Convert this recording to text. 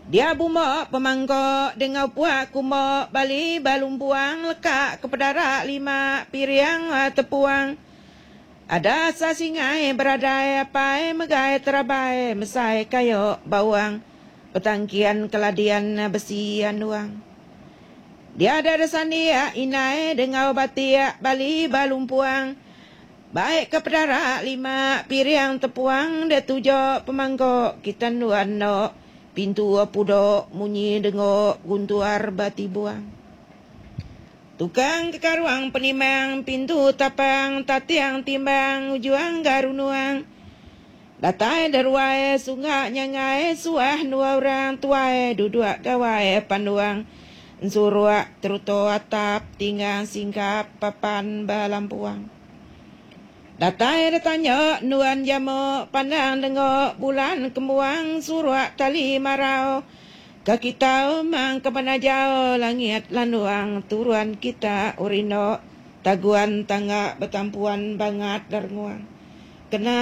Dia buma pemangkok dengan puak kumok bali balumpuang lekak ke pedara 5 piriang tepuang. Ada sasingai beradai apai megai terabai mesai kayo bawang petangkian keladian besi anuang. Dia ada desandia inai dengan batia bali balumpuang. Baik ke pedara 5 piriang tepuang dia tujuh pemangkok kita nuan no. Pintu pudok munyi dengok guntuar bati buang. Tukang kekaruang penimang pintu tapang tatiang timbang ujuang garunuang. Datai deruai sungai nyangai suah dua orang tuai duduk gawai panduang. Suruak teruto atap tinggang singkap papan balampuang. Datai datanya nuan jamu pandang dengok bulan kembuang suruak tali marau. Kaki tau mang kemana jauh langit lanuang turuan kita urino taguan tangga betampuan bangat darnguang. Kena